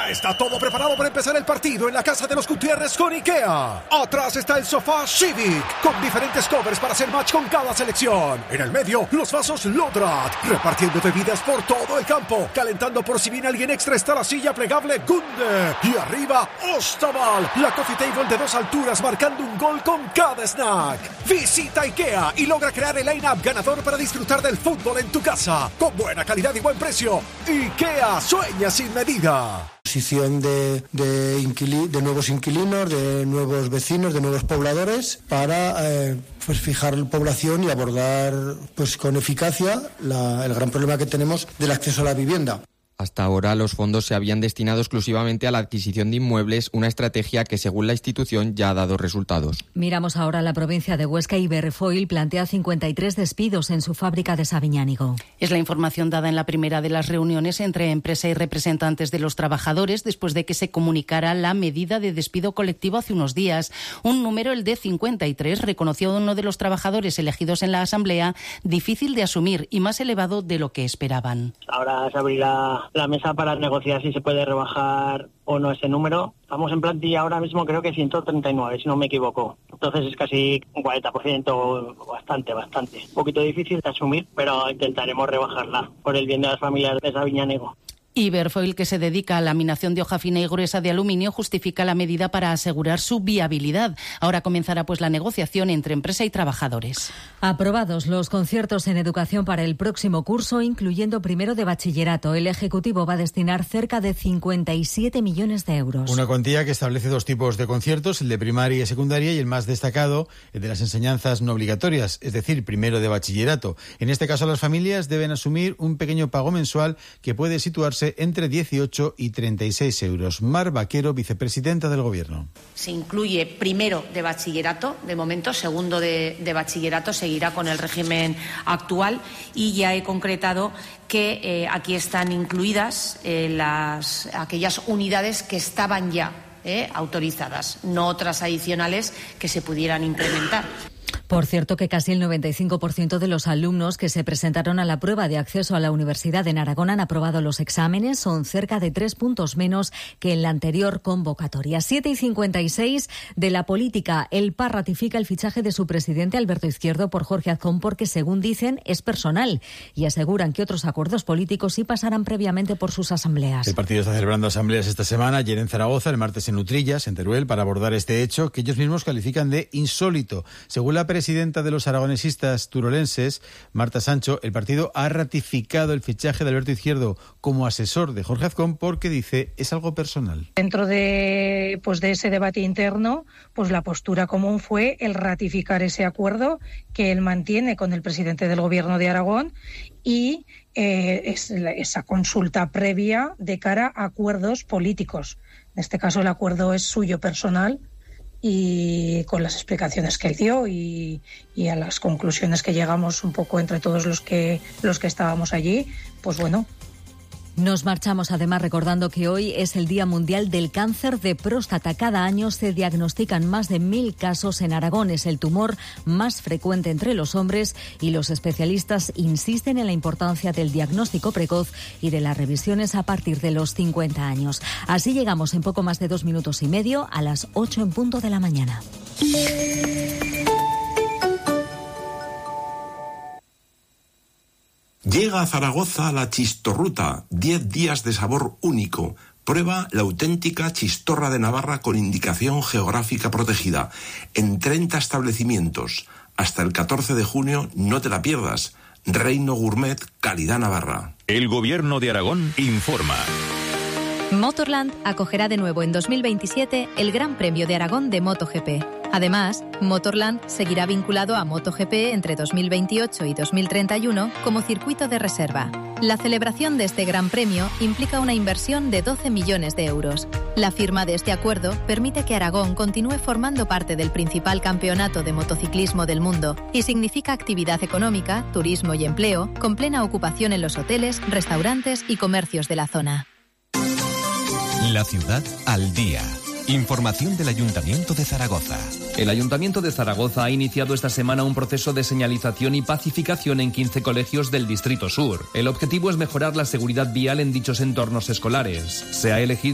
Ya está todo preparado para empezar el partido en la casa de los Gutiérrez con IKEA. Atrás está el sofá Civic, con diferentes covers para hacer match con cada selección. En el medio, los vasos Lodrat, repartiendo bebidas por todo el campo. Calentando por si viene alguien extra está la silla plegable Gunde. Y arriba, Ostaval, la coffee table de 2 alturas marcando un gol con cada snack. Visita IKEA y logra crear el line-up ganador para disfrutar del fútbol en tu casa. Con buena calidad y buen precio. IKEA sueña sin medida. Posición de nuevos inquilinos, de nuevos vecinos, de nuevos pobladores para fijar la población y abordar con eficacia el gran problema que tenemos del acceso a la vivienda. Hasta ahora los fondos se habían destinado exclusivamente a la adquisición de inmuebles, una estrategia que según la institución ya ha dado resultados. Miramos ahora a la provincia de Huesca. Iberfoil plantea 53 despidos en su fábrica de Sabiñánigo. Es la información dada en la primera de las reuniones entre empresa y representantes de los trabajadores después de que se comunicara la medida de despido colectivo hace unos días. Un número, el de 53, reconoció uno de los trabajadores elegidos en la asamblea, difícil de asumir y más elevado de lo que esperaban. Ahora se abrirá la mesa para negociar si se puede rebajar o no ese número. Estamos en plantilla ahora mismo creo que 139, si no me equivoco. Entonces es casi un 40%, bastante. Un poquito difícil de asumir, pero intentaremos rebajarla por el bien de las familias de Sabiñánigo. Iberfoil, que se dedica a la laminación de hoja fina y gruesa de aluminio, justifica la medida para asegurar su viabilidad. Ahora comenzará la negociación entre empresa y trabajadores. Aprobados los conciertos en educación para el próximo curso, incluyendo primero de bachillerato. El Ejecutivo va a destinar cerca de 57 millones de euros. Una cuantía que establece 2 tipos de conciertos, el de primaria y secundaria y el más destacado, el de las enseñanzas no obligatorias, es decir, primero de bachillerato. En este caso, las familias deben asumir un pequeño pago mensual que puede situarse entre 18 y 36 euros. Mar Vaquero, vicepresidenta del Gobierno. Se incluye primero de bachillerato, de momento, segundo de bachillerato seguirá con el régimen actual y ya he concretado que aquí están incluidas aquellas unidades que estaban ya autorizadas, no otras adicionales que se pudieran incrementar. Por cierto, que casi el 95% de los alumnos que se presentaron a la prueba de acceso a la universidad en Aragón han aprobado los exámenes. Son cerca de 3 puntos menos que en la anterior convocatoria. 7:56 de la política. El PAR ratifica el fichaje de su presidente Alberto Izquierdo por Jorge Azcón porque, según dicen, es personal y aseguran que otros acuerdos políticos sí pasarán previamente por sus asambleas. El partido está celebrando asambleas esta semana, ayer en Zaragoza, el martes en Utrillas, en Teruel, para abordar este hecho que ellos mismos califican de insólito. Según la presidenta de los aragonesistas turolenses, Marta Sancho, el partido ha ratificado el fichaje de Alberto Izquierdo como asesor de Jorge Azcón porque, dice, es algo personal. Dentro de ese debate interno, la postura común fue el ratificar ese acuerdo que él mantiene con el presidente del Gobierno de Aragón y esa consulta previa de cara a acuerdos políticos. En este caso el acuerdo es suyo personal y con las explicaciones que él dio y a las conclusiones que llegamos un poco entre todos los que estábamos allí, bueno. Nos marchamos además recordando que hoy es el Día Mundial del Cáncer de Próstata. Cada año se diagnostican más de 1.000 casos en Aragón. Es el tumor más frecuente entre los hombres y los especialistas insisten en la importancia del diagnóstico precoz y de las revisiones a partir de los 50 años. Así llegamos en poco más de 2 minutos y medio a las 8 en punto de la mañana. Llega a Zaragoza la Chistorruta, 10 días de sabor único. Prueba la auténtica chistorra de Navarra con indicación geográfica protegida, en 30 establecimientos. Hasta el 14 de junio no te la pierdas. Reino Gourmet, calidad Navarra. El Gobierno de Aragón informa. Motorland acogerá de nuevo en 2027 el Gran Premio de Aragón de MotoGP. Además, Motorland seguirá vinculado a MotoGP entre 2028 y 2031 como circuito de reserva. La celebración de este Gran Premio implica una inversión de 12 millones de euros. La firma de este acuerdo permite que Aragón continúe formando parte del principal campeonato de motociclismo del mundo y significa actividad económica, turismo y empleo, con plena ocupación en los hoteles, restaurantes y comercios de la zona. La ciudad al día. Información del Ayuntamiento de Zaragoza. El Ayuntamiento de Zaragoza ha iniciado esta semana un proceso de señalización y pacificación en 15 colegios del Distrito Sur. El objetivo es mejorar la seguridad vial en dichos entornos escolares. Se ha elegido